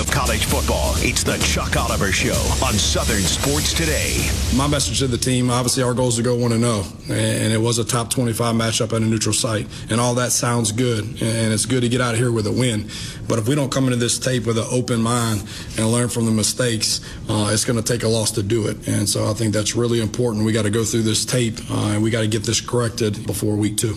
of college football. It's the Chuck Oliver Show on Southern Sports Today. My message to the team, obviously our goal is to go 1-0, and it was a top 25 matchup at a neutral site, and all that sounds good, and it's good to get out of here with a win. But if we don't come into this tape with an open mind and learn from the mistakes, it's going to take a loss to do it. And so I think that's really important. We got to go through this tape, and we got to get this corrected before week 2.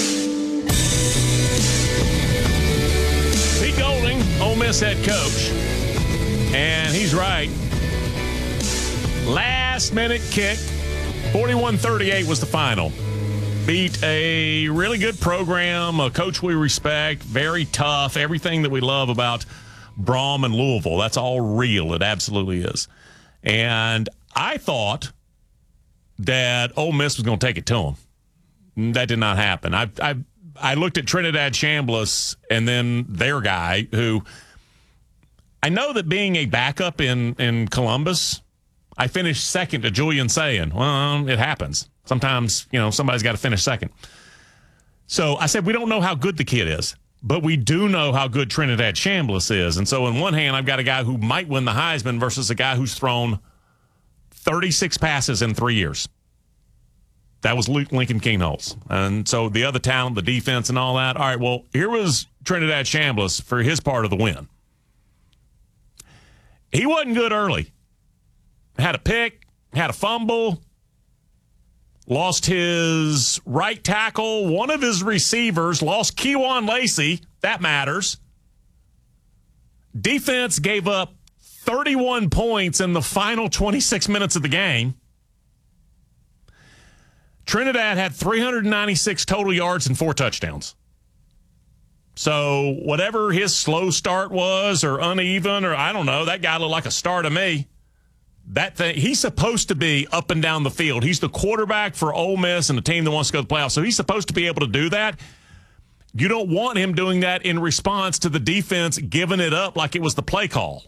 Ole Miss head coach, and he's right. Last minute kick, 41-38 was the final. Beat a really good program, a coach we respect, very tough, everything that we love about Brom and Louisville. That's all real. It absolutely is. And I thought that Ole Miss was going to take it to them. That did not happen. I looked at Trinidad Chambliss and then their guy, who I know that being a backup in Columbus, I finished second to Julian Sayin. Well, it happens. Sometimes, somebody's got to finish second. So I said, we don't know how good the kid is, but we do know how good Trinidad Chambliss is. And so in one hand, I've got a guy who might win the Heisman versus a guy who's thrown 36 passes in 3 years. That was Lincoln Kienholz. And so the other talent, the defense and all that. All right, well, here was Trinidad Chambliss for his part of the win. He wasn't good early. Had a pick, had a fumble, lost his right tackle. One of his receivers lost Kewan Lacey. That matters. Defense gave up 31 points in the final 26 minutes of the game. Trinidad had 396 total yards and 4 touchdowns. So whatever his slow start was or uneven or I don't know, that guy looked like a star to me. That thing, he's supposed to be up and down the field. He's the quarterback for Ole Miss and the team that wants to go to the playoffs. So he's supposed to be able to do that. You don't want him doing that in response to the defense giving it up like it was the play call.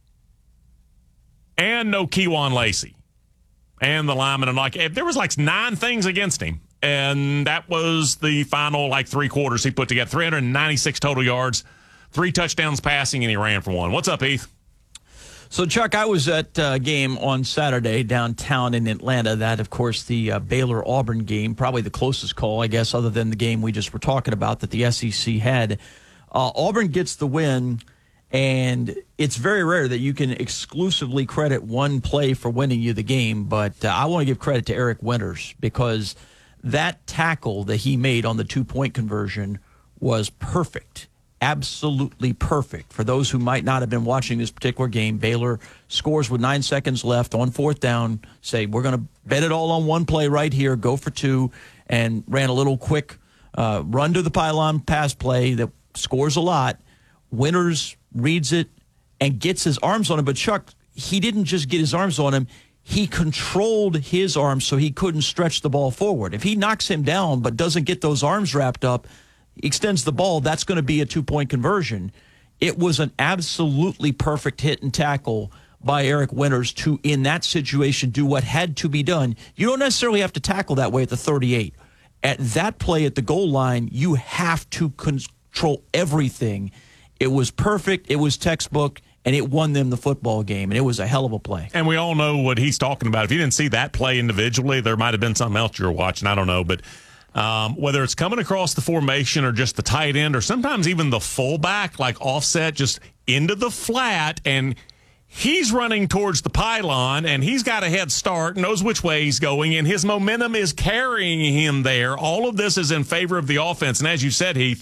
And no Kewan Lacey. And the lineman, and there was 9 things against him. And that was the final 3 quarters he put together. 396 total yards, 3 touchdowns passing, and he ran for 1. What's up, Heath? So, Chuck, I was at a game on Saturday downtown in Atlanta. That, of course, the Baylor-Auburn game, probably the closest call, I guess, other than the game we just were talking about that the SEC had. Auburn gets the win. And it's very rare that you can exclusively credit one play for winning you the game. But I want to give credit to Eric Winters because that tackle that he made on the 2-point conversion was perfect, absolutely perfect. For those who might not have been watching this particular game, Baylor scores with 9 seconds left on 4th down, say, we're going to bet it all on one play right here, go for 2, and ran a little quick run to the pylon pass play that scores a lot. Winters reads it and gets his arms on him. But, Chuck, he didn't just get his arms on him. He controlled his arms so he couldn't stretch the ball forward. If he knocks him down but doesn't get those arms wrapped up, extends the ball, that's going to be a 2-point conversion. It was an absolutely perfect hit and tackle by Eric Winters to, in that situation, do what had to be done. You don't necessarily have to tackle that way at the 38. At that play at the goal line, you have to control everything. It was perfect. It was textbook, and it won them the football game, and it was a hell of a play. And we all know what he's talking about. If you didn't see that play individually, there might have been something else you were watching. I don't know. But whether it's coming across the formation or just the tight end or sometimes even the fullback, like offset just into the flat, and he's running towards the pylon, and he's got a head start, knows which way he's going, and his momentum is carrying him there. All of this is in favor of the offense. And as you said, Heath,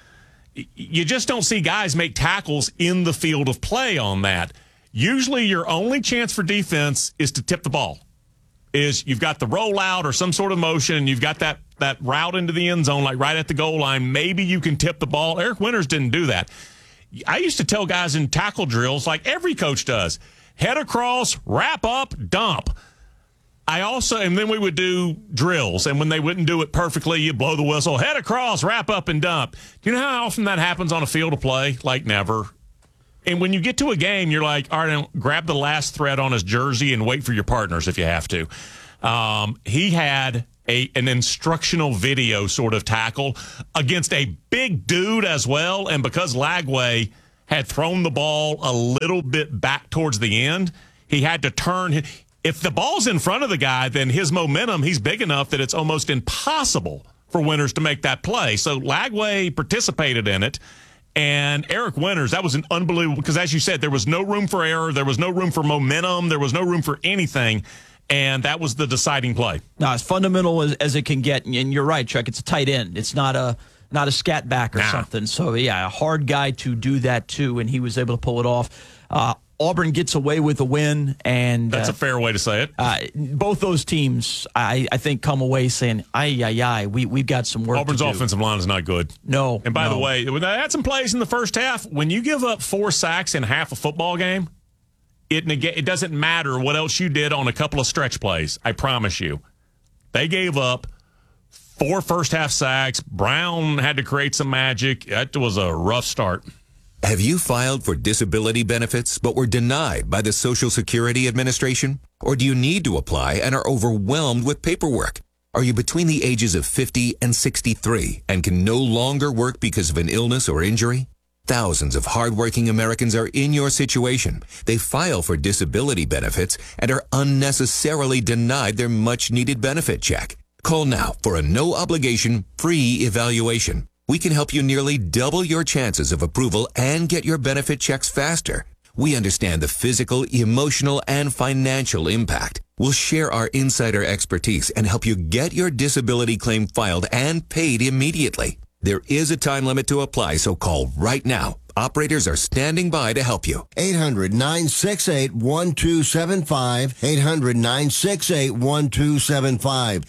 you just don't see guys make tackles in the field of play on that. Usually your only chance for defense is to tip the ball. Is you've got the rollout or some sort of motion, you've got that route into the end zone, like right at the goal line. Maybe you can tip the ball. Eric Winters didn't do that. I used to tell guys in tackle drills, like every coach does, head across, wrap up, dump. And then we would do drills, and when they wouldn't do it perfectly, you blow the whistle, head across, wrap up, and dump. Do you know how often that happens on a field of play? Like never. And when you get to a game, you're like, all right, grab the last thread on his jersey and wait for your partners if you have to. He had an instructional video sort of tackle against a big dude as well, and because Lagway had thrown the ball a little bit back towards the end, he had to turn. If the ball's in front of the guy, then his momentum, he's big enough that it's almost impossible for Winters to make that play. So Lagway participated in it. And Eric Winters, that was an unbelievable, because as you said, there was no room for error. There was no room for momentum. There was no room for anything. And that was the deciding play. No, as fundamental as it can get. And you're right, Chuck. It's a tight end. It's not a scat back or something. So, yeah, a hard guy to do that, too, and he was able to pull it off. Auburn gets away with a win, and that's a fair way to say it. Both those teams, I think, come away saying, we've got some work Auburn's to do. offensive line is not good. No. And by the way, they had some plays in the first half. When you give up 4 sacks in half a football game, it doesn't matter what else you did on a couple of stretch plays. I promise you. They gave up 4 first-half sacks. Brown had to create some magic. That was a rough start. Have you filed for disability benefits but were denied by the Social Security Administration? Or do you need to apply and are overwhelmed with paperwork? Are you between the ages of 50 and 63 and can no longer work because of an illness or injury? Thousands of hardworking Americans are in your situation. They file for disability benefits and are unnecessarily denied their much-needed benefit check. Call now for a no-obligation, free evaluation. We can help you nearly double your chances of approval and get your benefit checks faster. We understand the physical, emotional, and financial impact. We'll share our insider expertise and help you get your disability claim filed and paid immediately. There is a time limit to apply, so call right now. Operators are standing by to help you. 800-968-1275. 800-968-1275.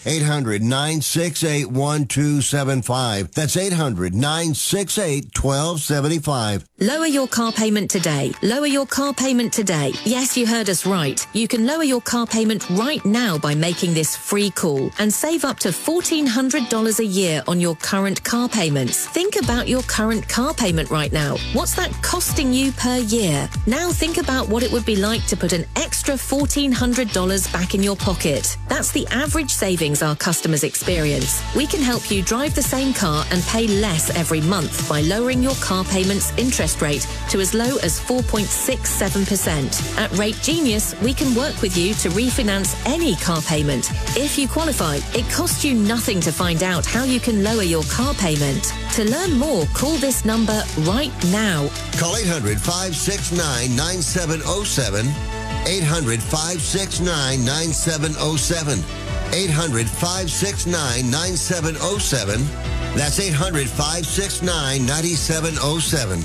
800-968-1275. That's 800-968-1275. Lower your car payment today. Lower your car payment today. Yes, you heard us right. You can lower your car payment right now by making this free call and save up to $1,400 a year on your current car payments. Think about your current car payment right now. What's that costing you per year? Now think about what it would be like to put an extra $1,400 back in your pocket. That's the average savings our customers experience. We can help you drive the same car and pay less every month by lowering your car payment's interest rate to as low as 4.67%. At Rate Genius, we can work with you to refinance any car payment. If you qualify, it costs you nothing to find out how you can lower your car payment. To learn more, call this number right now. Call 800-569-9707. 800-569-9707. 800-569-9707. That's 800-569-9707.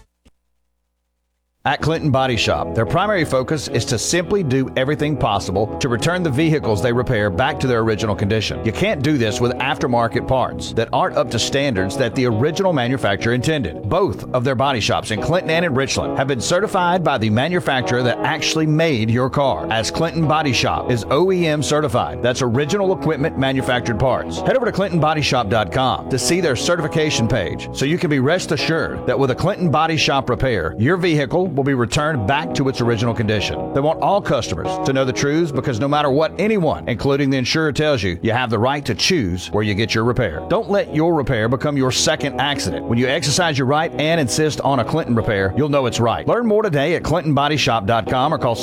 At Clinton Body Shop, their primary focus is to simply do everything possible to return the vehicles they repair back to their original condition. You can't do this with aftermarket parts that aren't up to standards that the original manufacturer intended. Both of their body shops in Clinton and in Richland have been certified by the manufacturer that actually made your car, as Clinton Body Shop is OEM certified. That's original equipment manufactured parts. Head over to ClintonBodyShop.com to see their certification page so you can be rest assured that with a Clinton Body Shop repair, your vehicle will be returned back to its original condition. They want all customers to know the truth, because no matter what anyone, including the insurer, tells you, you have the right to choose where you get your repair. Don't let your repair become your second accident. When you exercise your right and insist on a Clinton repair, you'll know it's right. Learn more today at ClintonBodyShop.com or call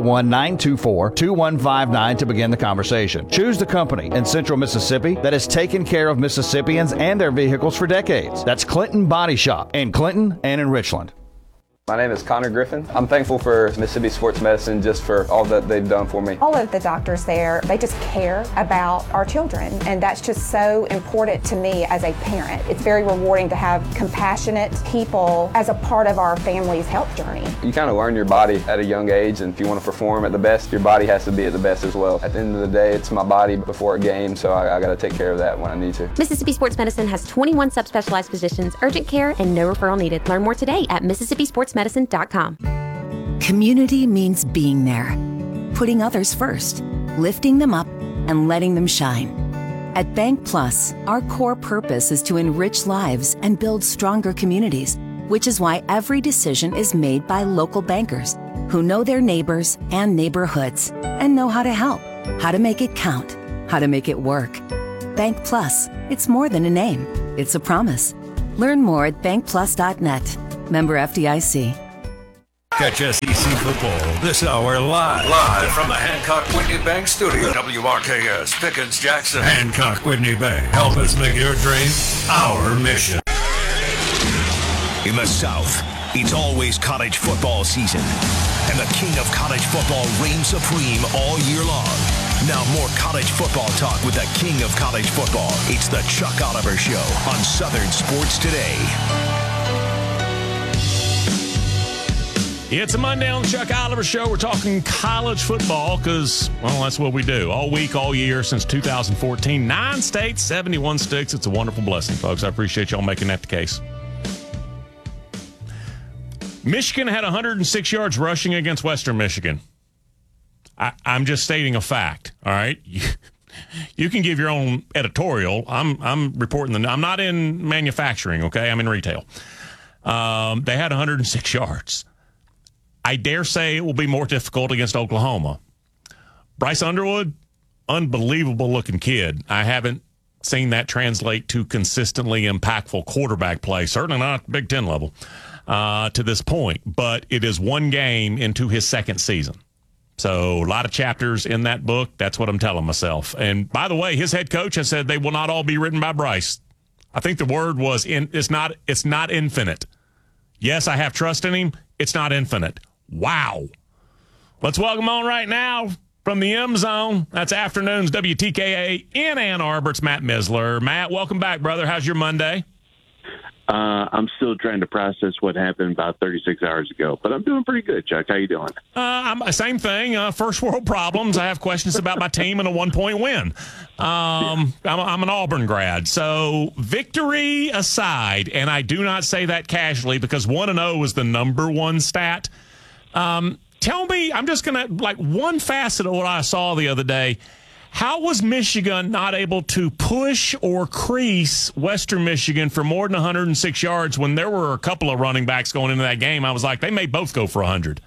601-924-2159 to begin the conversation. Choose the company in Central Mississippi that has taken care of Mississippians and their vehicles for decades. That's Clinton Body Shop in Clinton and in Richland. My name is Connor Griffin. I'm thankful for Mississippi Sports Medicine just for all that they've done for me. All of the doctors there, they just care about our children, and that's just so important to me as a parent. It's very rewarding to have compassionate people as a part of our family's health journey. You kind of learn your body at a young age, and if you want to perform at the best, your body has to be at the best as well. At the end of the day, it's my body before a game, so I got to take care of that when I need to. Mississippi Sports Medicine has 21 subspecialized positions, urgent care, and no referral needed. Learn more today at MississippiSportsMedicine.com. Community means being there, putting others first, lifting them up, and letting them shine. At Bank Plus, our core purpose is to enrich lives and build stronger communities, which is why every decision is made by local bankers who know their neighbors and neighborhoods and know how to help, how to make it count, how to make it work. Bank Plus, it's more than a name, it's a promise. Learn more at bankplus.net. Member FDIC. Catch SEC football this hour live from the Hancock Whitney Bank studio. WRKS, Pickens, Jackson. Hancock Whitney Bank. Help us make your dream our mission. In the South, it's always college football season, and the king of college football reigns supreme all year long. Now more college football talk with the king of college football. It's the Chuck Oliver Show on Southern Sports Today. It's a Monday on the Chuck Oliver Show. We're talking college football because, well, that's what we do all week, all year since 2014. 9 states, 71 sticks. It's a wonderful blessing, folks. I appreciate y'all making that the case. Michigan had 106 yards rushing against Western Michigan. I'm just stating a fact, all right? You can give your own editorial. I'm reporting I'm not in manufacturing, okay? I'm in retail. They had 106 yards. I dare say it will be more difficult against Oklahoma. Bryce Underwood, unbelievable-looking kid. I haven't seen that translate to consistently impactful quarterback play, certainly not at Big Ten level to this point. But it is one game into his second season. So a lot of chapters in that book. That's what I'm telling myself. And, by the way, his head coach has said they will not all be written by Bryce. I think the word was it's not infinite. Yes, I have trust in him. It's not infinite. Wow. Let's welcome on right now from the M Zone. That's afternoons WTKA in Ann Arbor. It's Matt Misler. Matt, welcome back, brother. How's your Monday? I'm still trying to process what happened about 36 hours ago, but I'm doing pretty good, Chuck. How you doing? Same thing. First world problems. I have questions about my team and a 1-point win. I'm an Auburn grad. So victory aside, and I do not say that casually because 1-0 is the number one stat. Tell me, I'm just going to, one facet of what I saw the other day. How was Michigan not able to push or crease Western Michigan for more than 106 yards when there were a couple of running backs going into that game? I was like, they may both go for 100.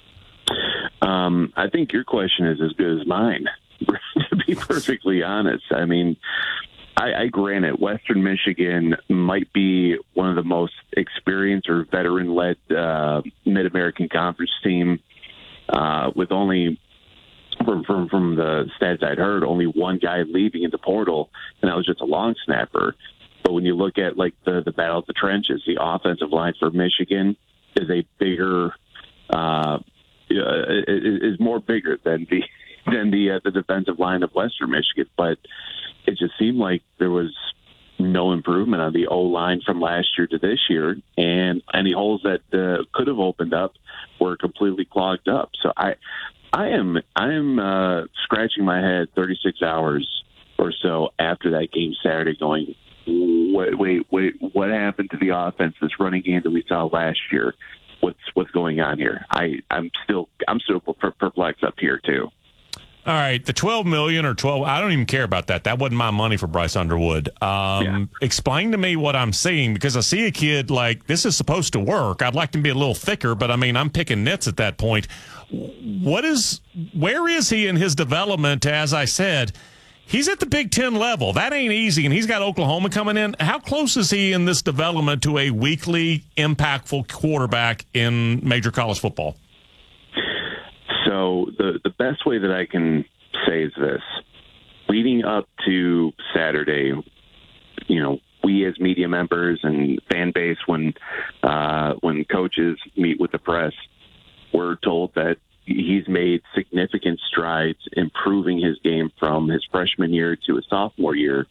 I think your question is as good as mine, to be perfectly honest. I mean, I granted Western Michigan might be one of the most experienced or veteran-led Mid-American Conference team with only – From the stats I'd heard, only one guy leaving in the portal, and that was just a long snapper. But when you look at the battle of the trenches, the offensive line for Michigan is a bigger, is more bigger than the defensive line of Western Michigan. But it just seemed like there was no improvement on the O-line from last year to this year, and any holes that could have opened up were completely clogged up. So I am scratching my head 36 hours or so after that game Saturday going, wait, what happened to the offense, this running game that we saw last year? What's going on here? I'm still perplexed up here too. All right, the $12 million or 12, I don't even care about that. That wasn't my money for Bryce Underwood. Explain to me what I'm seeing, because I see a kid like, this is supposed to work. I'd like to be a little thicker, but I mean, I'm picking nits at that point. Where is he in his development? As I said, he's at the Big Ten level. That ain't easy, and he's got Oklahoma coming in. How close is he in this development to a weekly impactful quarterback in major college football? So the best way that I can say is this. Leading up to Saturday, we as media members and fan base, when coaches meet with the press, we're told that he's made significant strides improving his game from his freshman year to his sophomore year.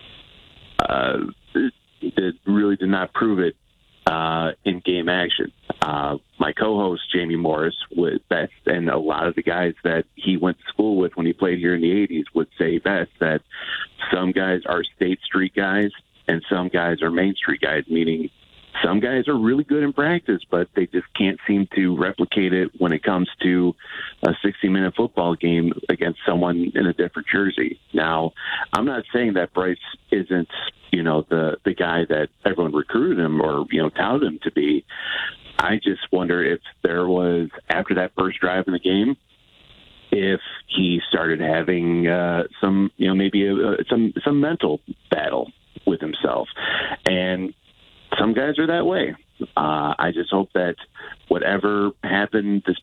It really did not prove it in game action. My co-host, Jamie Morris, and a lot of the guys that he went to school with when he played here in the 80s would say best that some guys are State Street guys and some guys are Main Street guys, meaning some guys are really good in practice, but they just can't seem to replicate it when it comes to a 60-minute football game against someone in a different jersey. Now, I'm not saying that Bryce isn't, the guy that everyone recruited him or, touted him to be. I just wonder if there was, after that first drive in the game, if he started having some mental battle with himself. And some guys are that way. I just hope that whatever happened this